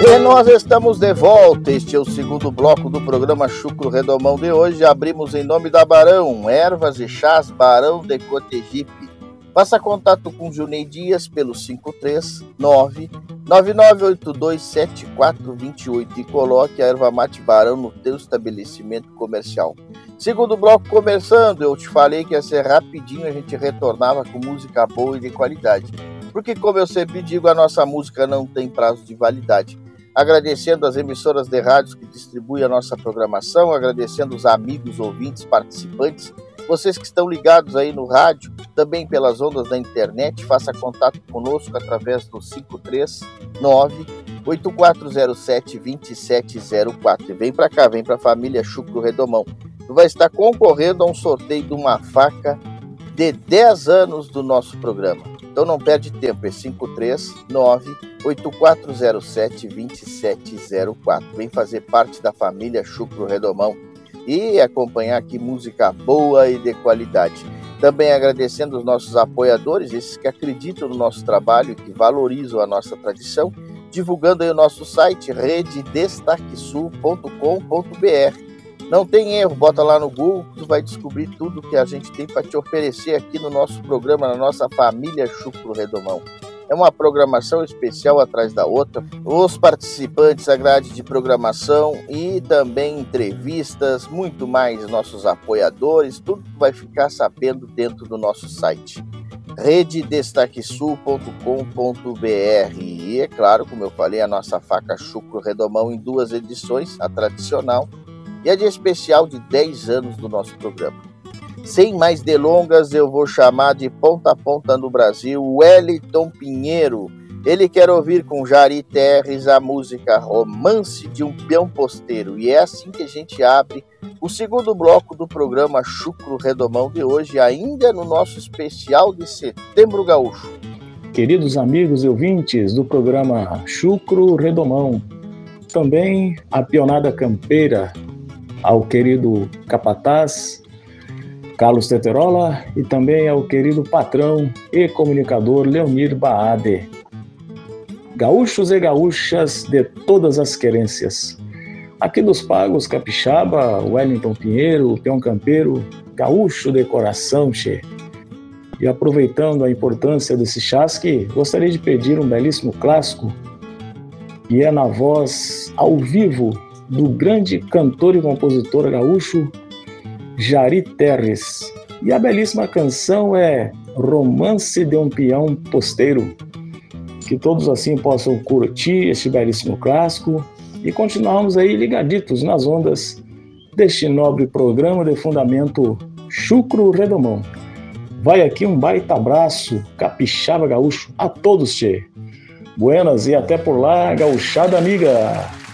E nós estamos de volta. Este é o segundo bloco do programa Chucro Redomão de hoje. Abrimos em nome da Barão, ervas e chás Barão de Cotegipe. Faça contato com Junei Dias pelo 539-9982-7428 e coloque a erva mate Barão no teu estabelecimento comercial. Segundo bloco começando, eu te falei que ia ser rapidinho, a gente retornava com música boa e de qualidade. Porque, como eu sempre digo, a nossa música não tem prazo de validade. Agradecendo as emissoras de rádios que distribuem a nossa programação, agradecendo os amigos, ouvintes, participantes, vocês que estão ligados aí no rádio, também pelas ondas da internet, faça contato conosco através do 539-8407-2704. E vem para cá, vem para a família Chucro Redomão. Tu vai estar concorrendo a um sorteio de uma faca de 10 anos do nosso programa. Então não perde tempo, é 539-8407-2704. Vem fazer parte da família Chucro Redomão e acompanhar aqui música boa e de qualidade. Também agradecendo os nossos apoiadores, esses que acreditam no nosso trabalho e que valorizam a nossa tradição, divulgando aí o nosso site rededestaquesul.com.br. Não tem erro, bota lá no Google, tu vai descobrir tudo que a gente tem para te oferecer aqui no nosso programa, na nossa família Chucro Redomão. É uma programação especial atrás da outra, os participantes, a grade de programação e também entrevistas, muito mais nossos apoiadores, tudo que vai ficar sabendo dentro do nosso site, rededestaquesul.com.br. E é claro, como eu falei, a nossa faca Chucro Redomão em 2 edições, a tradicional e a de especial de 10 anos do nosso programa. Sem mais delongas, eu vou chamar de ponta a ponta no Brasil Wellington Pinheiro. Ele quer ouvir com Jari Terres a música Romance de um Peão Posteiro. E é assim que a gente abre o segundo bloco do programa Chucro Redomão de hoje, ainda no nosso especial de Setembro Gaúcho. Queridos amigos e ouvintes do programa Chucro Redomão, também a pionada campeira, ao querido capataz Carlos Teterola e também ao querido patrão e comunicador Leonir Baade. Gaúchos e gaúchas de todas as querências. Aqui dos pagos capixaba, Wellington Pinheiro, peão campeiro, gaúcho de coração, che. E aproveitando a importância desse chasque, gostaria de pedir um belíssimo clássico, que é na voz ao vivo do grande cantor e compositor gaúcho Jari Terres. E a belíssima canção é Romance de um Peão Posteiro. Que todos assim possam curtir este belíssimo clássico e continuarmos aí ligaditos nas ondas deste nobre programa de fundamento Chucro Redomão. Vai aqui um baita abraço capixaba gaúcho a todos, tchê. Buenas e até por lá, gauchada amiga!